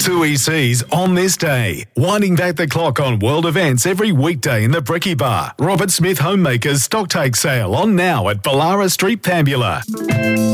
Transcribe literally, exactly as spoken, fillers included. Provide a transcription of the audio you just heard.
Tui C's on this day. Winding back the clock on world events every weekday in the Bricky Bar. Robert Smith Homemakers stock take sale on now at Ballara Street, Pambula.